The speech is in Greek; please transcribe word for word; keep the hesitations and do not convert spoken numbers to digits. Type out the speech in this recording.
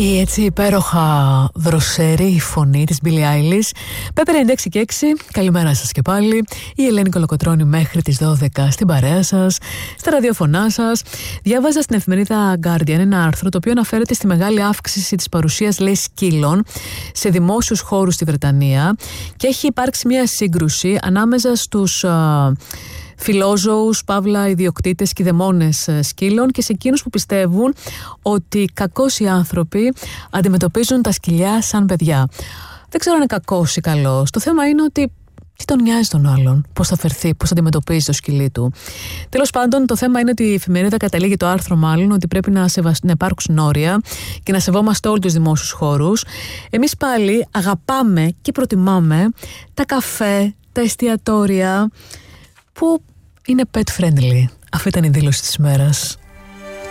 Η έτσι υπέροχα δροσερή φωνή της Billie Eilish. Πέπερ ενενήντα έξι και έξι, καλημέρα σας και πάλι. Η Ελένη Κολοκοτρώνη μέχρι τις δώδεκα στην παρέα σας, στα ραδιοφωνά σας. Διάβαζα στην εφημερίδα Guardian ένα άρθρο το οποίο αναφέρεται στη μεγάλη αύξηση της παρουσίας, λέει, σκύλων σε δημόσιους χώρους στη Βρετανία και έχει υπάρξει μια σύγκρουση ανάμεσα στους α, φιλόζωους, παύλα ιδιοκτήτες και δαιμόνες σκύλων και σε εκείνους που πιστεύουν ότι κακώς οι άνθρωποι αντιμετωπίζουν τα σκυλιά σαν παιδιά. Δεν ξέρω αν είναι κακός ή καλός. Το θέμα είναι ότι τι τον νοιάζει τον άλλον, πώς θα φερθεί, πώς θα αντιμετωπίζει το σκυλί του. Τέλος πάντων, το θέμα είναι ότι η εφημερίδα καταλήγει, το άρθρο μάλλον, ότι πρέπει να, σεβασ... να υπάρξουν όρια και να σεβόμαστε όλους τους δημόσιους χώρους. Εμείς πάλι αγαπάμε και προτιμάμε τα καφέ, τα εστιατόρια που είναι pet friendly. Αυτή ήταν η δήλωση της ημέρας.